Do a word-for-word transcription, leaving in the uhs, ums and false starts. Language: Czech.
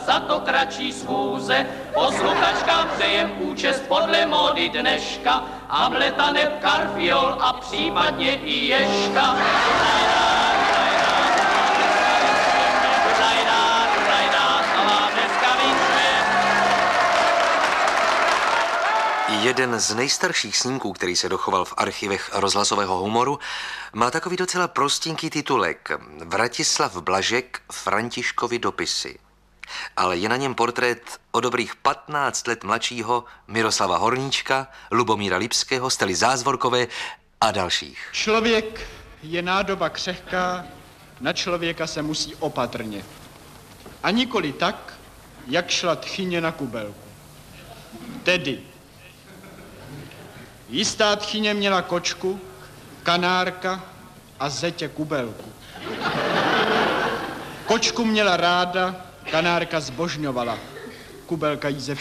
Za to kratší schůze posluchačkám přejem účest podle módy dneška, Hamleta neb Karfiol a případně i Ježka. Jeden z nejstarších snímků, který se dochoval v archivech rozhlasového humoru, má takový docela prostinký titulek Vratislav Blažek Františkovi dopisy. Ale je na něm portrét o dobrých patnáct let mladšího Miroslava Horníčka, Lubomíra Lipského, Stely Zázvorkové a dalších. Člověk je nádoba křehká, na člověka se musí opatrně. A nikoli tak, jak šla tchyně na kubelku. Tedy jistá tchyně měla kočku, kanárka a zetě kubelku. Kočku měla ráda, kanárka zbožňovala, kubelka jí ze